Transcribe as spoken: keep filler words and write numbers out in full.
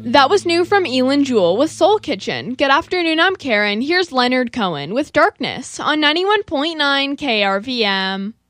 That was new from Elin Jewell with Soul Kitchen. Good afternoon, I'm Karen. Here's Leonard Cohen with Darkness on ninety-one point nine K R V M.